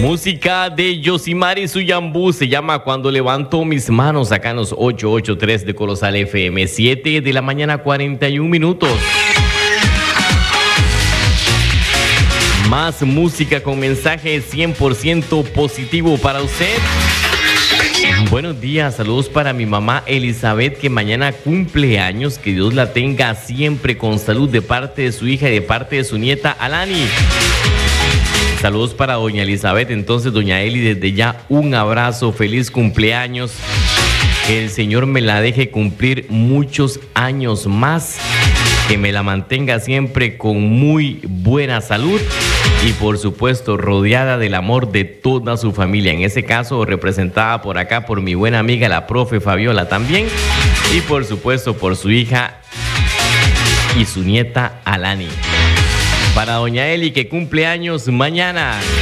Música de Yosimari Suyambú se llama Cuando levanto mis manos, acá en los 883 de Colosal FM, 7 de la mañana, 41 minutos. Más música con mensaje 100% positivo para usted. Buenos días, saludos para mi mamá Elizabeth, que mañana cumple años, que Dios la tenga siempre con salud, de parte de su hija y de parte de su nieta Alani. Saludos para doña Elizabeth. Entonces, doña Eli, desde ya un abrazo, feliz cumpleaños. Que el Señor me la deje cumplir muchos años más, que me la mantenga siempre con muy buena salud y, por supuesto, rodeada del amor de toda su familia. En ese caso, representada por acá por mi buena amiga, la profe Fabiola también, y por supuesto por su hija y su nieta Alani. Para doña Eli, que cumple años mañana.